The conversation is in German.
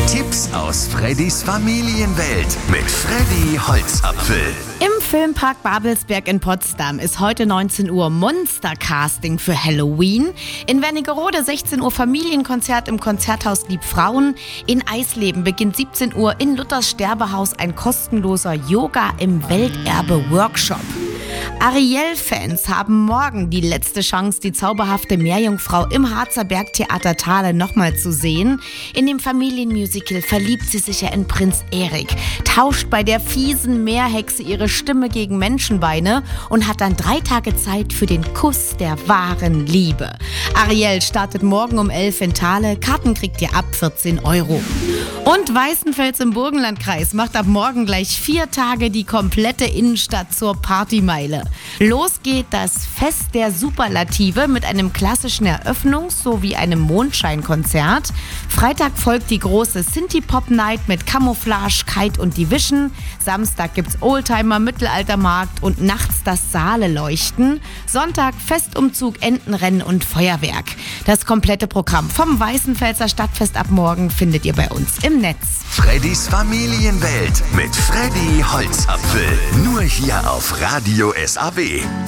Tipps aus Freddys Familienwelt mit Freddy Holzapfel. Im Filmpark Babelsberg in Potsdam ist heute 19 Uhr Monster-Casting für Halloween. In Wernigerode 16 Uhr Familienkonzert im Konzerthaus Liebfrauen. In Eisleben beginnt 17 Uhr in Luthers Sterbehaus ein kostenloser Yoga im Welterbe-Workshop. Ariel-Fans haben morgen die letzte Chance, die zauberhafte Meerjungfrau im Harzer Bergtheater Thale nochmal zu sehen. In dem Familienmusical verliebt sie sich ja in Prinz Erik, tauscht bei der fiesen Meerhexe ihre Stimme gegen Menschenbeine und hat dann 3 Tage Zeit für den Kuss der wahren Liebe. Ariel startet morgen um 11 in Thale. Karten kriegt ihr ab 14 €. Und Weißenfels im Burgenlandkreis macht ab morgen gleich 4 Tage die komplette Innenstadt zur Partymeile. Los geht das Fest der Superlative mit einem klassischen Eröffnungs- sowie einem Mondscheinkonzert. Freitag folgt die große Synthie-Pop-Night mit Camouflage, Kite und Division. Samstag gibt's Oldtimer, Mittelaltermarkt und nachts das Saale-Leuchten. Sonntag Festumzug, Entenrennen und Feuerwerk. Das komplette Programm vom Weißenfelser Stadtfest ab morgen findet ihr bei uns im Netz. Freddys Familienwelt mit Freddy Holzapfel. Nur hier auf Radio SAW.